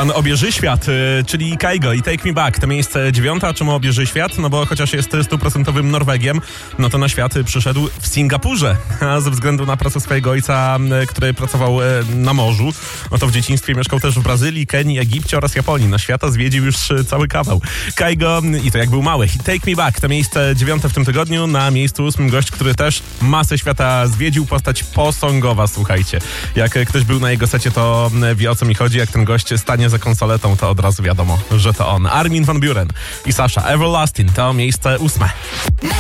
Pan obieży świat, czyli Kygo i Take Me Back. To miejsce 9. A czemu obieży świat? No bo chociaż jest 100% Norwegiem, no to na świat przyszedł w Singapurze. A ze względu na pracę swojego ojca, który pracował na morzu, no to w dzieciństwie mieszkał też w Brazylii, Kenii, Egipcie oraz Japonii. Na świata zwiedził już cały kawał. Kygo i to jak był mały. Take Me Back to miejsce 9. w tym tygodniu. Na miejscu 8. gość, który też masę świata zwiedził, postać posongowa, słuchajcie. Jak ktoś był na jego secie, to wie, o co mi chodzi. Jak ten gość stanie za konsoletą, to od razu wiadomo, że to on. Armin van Buuren i Sasha. Everlasting to miejsce 8.